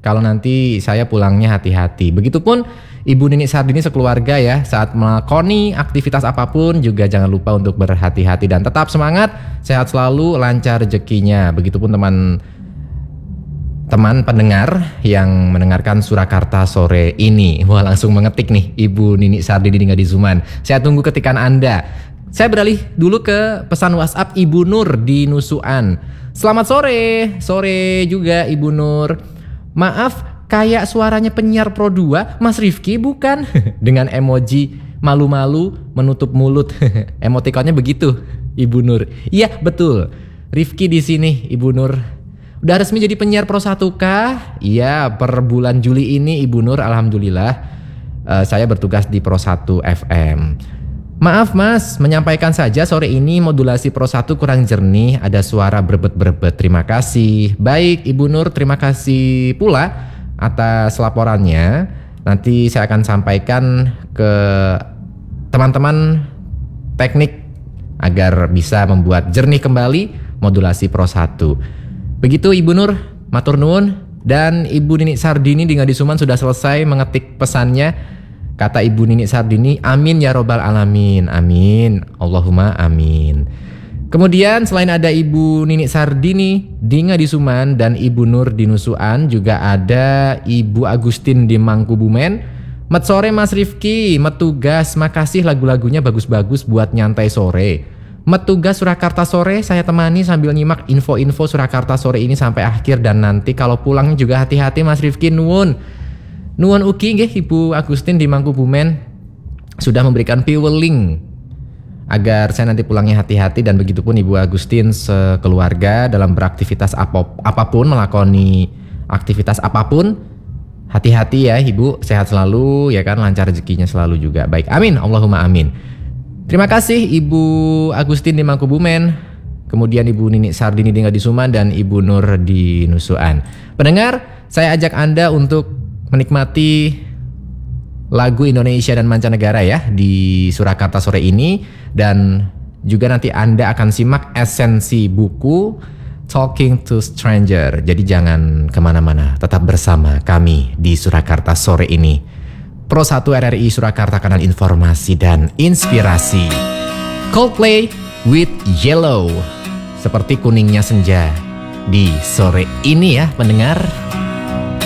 kalau nanti saya pulangnya hati-hati. Begitupun Ibu Nini Sardini sekeluarga ya, saat melakoni aktivitas apapun juga jangan lupa untuk berhati-hati dan tetap semangat, sehat selalu, lancar rezekinya. Begitupun teman pendengar yang mendengarkan Surakarta sore ini. Wah, langsung mengetik nih Ibu Nini Sardini di Ngadizuman. Saya tunggu ketikan Anda. Saya beralih dulu ke pesan WhatsApp Ibu Nur di Nusuan. Selamat sore, sore juga Ibu Nur. Maaf, kayak suaranya penyiar Pro 2, Mas Rifki bukan? Dengan emoji malu-malu menutup mulut. Emotikonnya begitu, Ibu Nur. Iya, betul. Rifki di sini, Ibu Nur. Udah resmi jadi penyiar Pro 1 kah? Iya, per bulan Juli ini Ibu Nur, alhamdulillah saya bertugas di Pro 1 FM. Maaf Mas, menyampaikan saja sore ini modulasi Pro 1 kurang jernih, ada suara berbet-berbet. Terima kasih. Baik Ibu Nur, terima kasih pula atas laporannya. Nanti saya akan sampaikan ke teman-teman teknik agar bisa membuat jernih kembali modulasi Pro 1. Begitu Ibu Nur, matur nuwun. Dan Ibu Nini Sardini di Ngadizuman sudah selesai mengetik pesannya. Kata Ibu Nini Sardini, amin ya robbal alamin, amin, Allahumma amin. Kemudian selain ada Ibu Nini Sardini di Ngadizuman dan Ibu Nur di Nusuan, juga ada Ibu Agustin di Mangkubumen. Met sore Mas Rifki, metugas, makasih lagu-lagunya bagus-bagus buat nyantai sore. Metugas Surakarta sore, saya temani sambil nyimak info-info Surakarta sore ini sampai akhir, dan nanti kalau pulang juga hati-hati Mas Rifki, nuwun. Nuwun ugi nggih Ibu Agustin di Mangkubumen sudah memberikan piweling agar saya nanti pulangnya hati-hati, dan begitupun Ibu Agustin sekeluarga dalam beraktivitas apapun, melakoni aktivitas apapun, hati-hati ya Ibu, sehat selalu ya kan, lancar rezekinya selalu juga. Baik, amin, Allahumma amin. Terima kasih Ibu Agustin di Mangkubumen, kemudian Ibu Nini Sardini di Ngadizuman, dan Ibu Nur di Nusuan. Pendengar, saya ajak Anda untuk menikmati lagu Indonesia dan mancanegara ya di Surakarta sore ini, dan juga nanti Anda akan simak esensi buku Talking to Stranger. Jadi jangan kemana-mana, tetap bersama kami di Surakarta sore ini. Pro 1 RRI Surakarta, kanal informasi dan inspirasi. Coldplay with Yellow, seperti kuningnya senja di sore ini ya pendengar.